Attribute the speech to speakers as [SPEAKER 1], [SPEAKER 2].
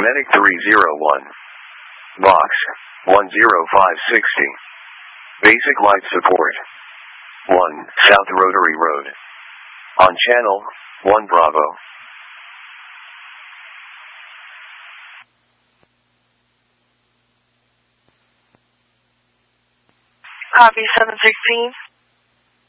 [SPEAKER 1] Medic 301. Box 10560. Basic life support. 1. South Rotary Road. On channel 1 Bravo.
[SPEAKER 2] Copy 716.